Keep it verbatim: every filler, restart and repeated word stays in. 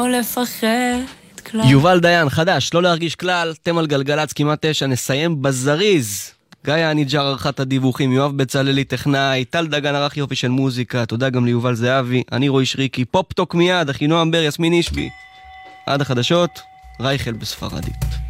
או לפחד כלל. יובל דיין, חדש, לא להרגיש כלל, תם על גלגלץ כמעט תשע, נסיים בזריז. גיא הניג'ר ערכת הדיווחים, יואב בצללי טכנאי, טל דגן ערך יופי של מוזיקה, תודה גם ליובל זהבי, אני רועי שריקי, פופ טוק מיד, אחינועם בר, יסמין אישבי. עד החדשות, רייכל בספרדית.